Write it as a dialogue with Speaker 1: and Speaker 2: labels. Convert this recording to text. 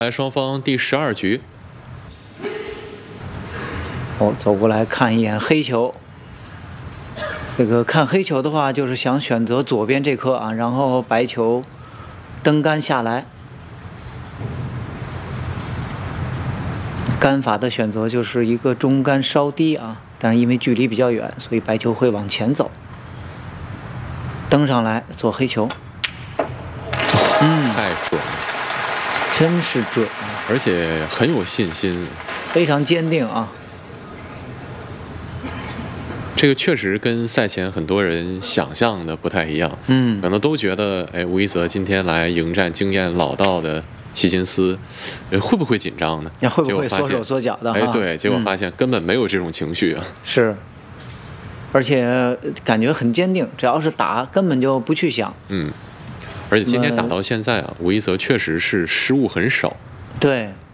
Speaker 1: 来，双方第12局。
Speaker 2: 走过来看一眼黑球。这个看黑球的话，就是想选择左边这颗啊，然后白球登杆下来。杆法的选择就是一个中杆稍低啊，但是因为距离比较远，所以白球会往前走。登上来做黑球。
Speaker 1: 太准了，
Speaker 2: 真是准，
Speaker 1: 而且很有信心，
Speaker 2: 非常坚定啊。
Speaker 1: 这个确实跟赛前很多人想象的不太一样，可能都觉得，吴一泽今天来迎战经验老道的希金斯，会不会紧张呢？
Speaker 2: 会不会缩手缩脚的？
Speaker 1: 对，结果发现根本没有这种情绪啊。
Speaker 2: 是，而且感觉很坚定，只要是打，根本就不去想。
Speaker 1: 而且今天打到现在啊，吴一泽确实是失误很少。
Speaker 2: 对，